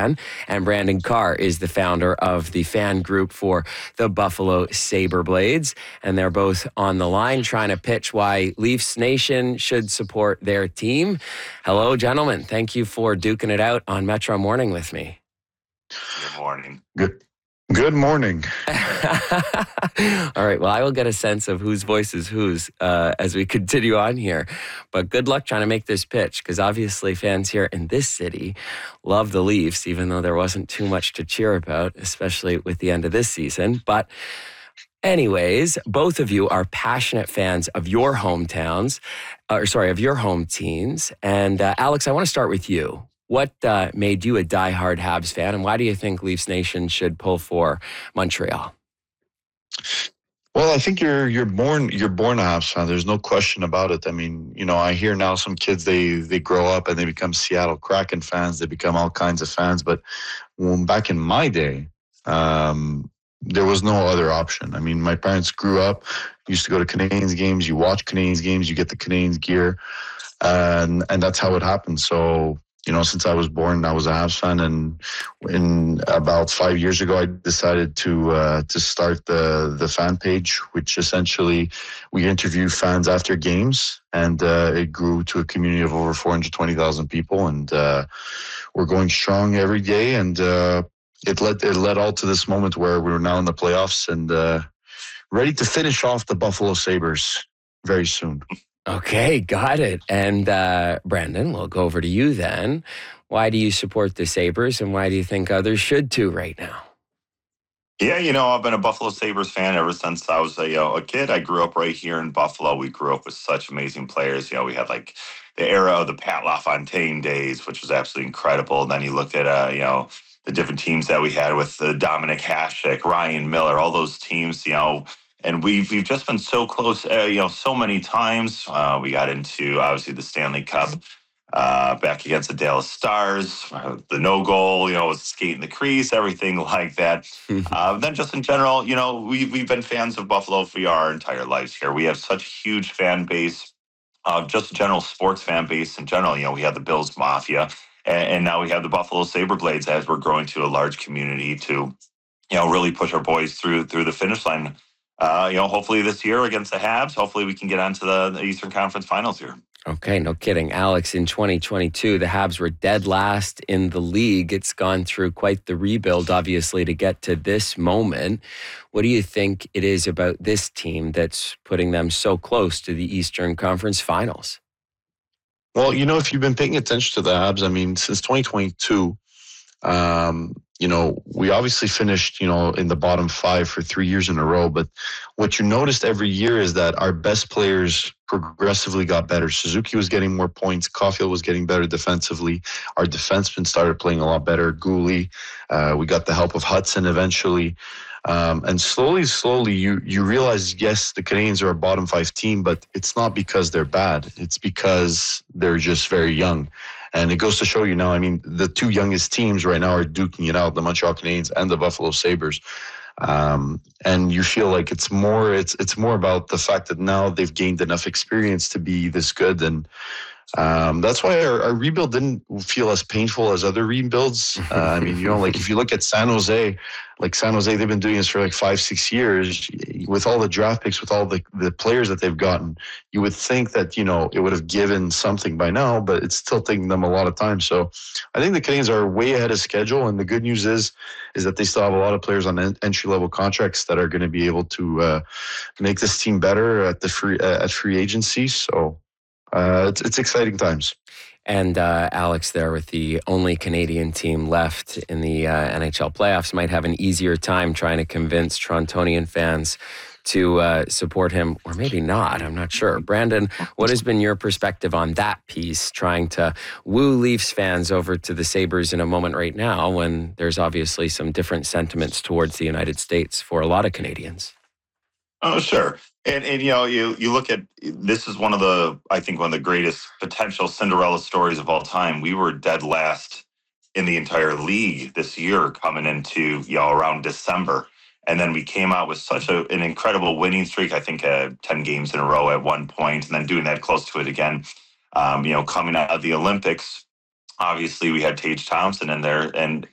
fan. And Brandon Carr is the founder of the fan group for the Buffalo Sabreblades. And they're both on the line trying to pitch why Leafs Nation should support their team. Hello, gentlemen. Thank you for duking it out on Metro Morning with me. Good morning. Good morning. All right. Well, I will get a sense of whose voice is whose as we continue on here. But good luck trying to make this pitch, because obviously fans here in this city love the Leafs, even though there wasn't too much to cheer about, especially with the end of this season. But anyways, both of you are passionate fans of your hometowns, of your home teams. And Alex, I want to start with you. What made you a diehard Habs fan, and why do you think Leafs Nation should pull for Montreal? Well, I think you're born a Habs fan. There's no question about it. I mean, I hear now some kids they grow up and they become Seattle Kraken fans. They become all kinds of fans. But back in my day, there was no other option. I mean, my parents grew up, used to go to Canadiens games. You watch Canadiens games, you get the Canadiens gear, and that's how it happened. So, since I was born, I was a Habs fan, and about 5 years ago, I decided to start the fan page, which essentially we interview fans after games, and it grew to a community of over 420,000 people, and we're going strong every day, and it led all to this moment where we're now in the playoffs and ready to finish off the Buffalo Sabres very soon. Okay, got it. And Brandon, we'll go over to you then. Why do you support the Sabres, and why do you think others should too right now? Yeah, I've been a Buffalo Sabres fan ever since I was a kid. I grew up right here in Buffalo. We grew up with such amazing players. We had like the era of the Pat LaFontaine days, which was absolutely incredible. And then you look at the different teams that we had with Dominic Hasek, Ryan Miller, all those teams. And we've just been so close, so many times. We got into, obviously, the Stanley Cup back against the Dallas Stars, the no goal, skating the crease, everything like that. Then just in general, we've been fans of Buffalo for our entire lives here. We have such a huge fan base, just a general sports fan base in general. We have the Bills Mafia, and now we have the Buffalo Sabreblades as we're growing to a large community to, really push our boys through the finish line. Hopefully this year against the Habs, hopefully we can get onto the Eastern Conference Finals here. Okay, no kidding. Alex, in 2022, the Habs were dead last in the league. It's gone through quite the rebuild, obviously, to get to this moment. What do you think it is about this team that's putting them so close to the Eastern Conference Finals? Well, if you've been paying attention to the Habs, I mean, since 2022, we obviously finished, in the bottom five for 3 years in a row. But what you noticed every year is that our best players progressively got better. Suzuki was getting more points. Caulfield was getting better defensively. Our defensemen started playing a lot better. Gooley, we got the help of Hudson eventually. And slowly, you realize, yes, the Canadiens are a bottom five team, but it's not because they're bad. It's because they're just very young. And it goes to show you now, I mean, the two youngest teams right now are duking it out, the Montreal Canadiens and the Buffalo Sabres. And you feel like it's more about the fact that now they've gained enough experience to be this good. And that's why our rebuild didn't feel as painful as other rebuilds. I mean, like if you look at San Jose, they've been doing this for like 5-6 years with all the draft picks, with all the players that they've gotten. You would think that, it would have given something by now, but it's still taking them a lot of time. So I think the Canadiens are way ahead of schedule. And the good news is that they still have a lot of players on entry-level contracts that are going to be able to make this team better at free agency. So it's exciting times. And Alex there with the only Canadian team left in the NHL playoffs might have an easier time trying to convince Torontonian fans to support him, or maybe not. I'm not sure. Brandon, what has been your perspective on that piece, trying to woo Leafs fans over to the Sabres in a moment right now when there's obviously some different sentiments towards the United States for a lot of Canadians? Oh, sure. And you look at, this is one of the greatest potential Cinderella stories of all time. We were dead last in the entire league this year coming into, around December. And then we came out with such an incredible winning streak, I think 10 games in a row at one point, and then doing that close to it again. Coming out of the Olympics, obviously we had Tage Thompson in there, and